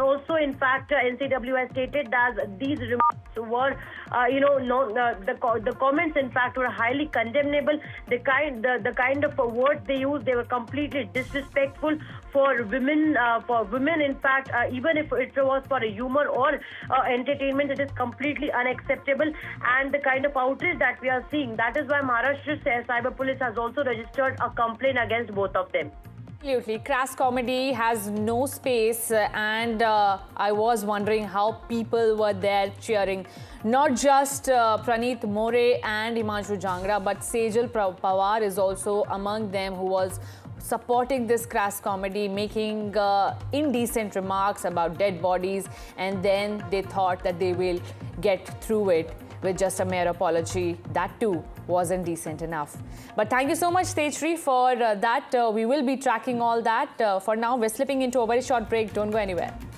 also, in fact, NCW has stated that these remarks were, the comments, in fact, were highly condemnable. The kind of words they used, they were completely disrespectful for women. In fact, even if it was for a humor or entertainment, it is completely unacceptable. And the kind of outrage that we are seeing, that is why Maharashtra Cyber Police has also registered a complaint against both of them. Absolutely. Crass comedy has no space, and I was wondering how people were there cheering. Not just Praneeth More and Himanshu Jangra, but Sejal Pawar is also among them, who was supporting this crass comedy, making indecent remarks about dead bodies, and then they thought that they will get through it with just a mere apology. That too wasn't decent enough. But thank you so much, Tejashree, for that. We will be tracking all that. For now, we're slipping into a very short break. Don't go anywhere.